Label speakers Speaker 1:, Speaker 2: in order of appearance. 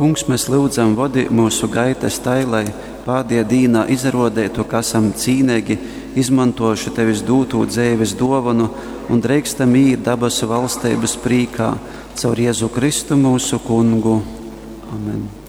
Speaker 1: Kungs, mēs lūdzam, vadi mūsu gaitas tai, lai pādie dīnā izrodētu, ka esam cīnīgi, izmantošu tevis dūtū dzēves dovanu un drēkstam īt dabasu valstības prīkā caur Jēzu Kristu mūsu Kungu. Amen.